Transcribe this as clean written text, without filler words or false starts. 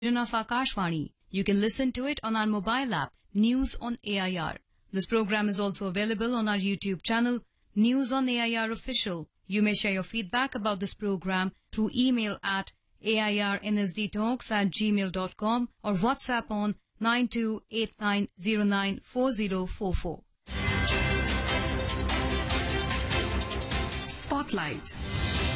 of Akashvani. You can listen to it on our mobile app, News on AIR. This program is also available on our YouTube channel, News on AIR Official. You may share your feedback about this program through email at airnsdtalks@gmail.com or WhatsApp on 9289094044. Spotlight.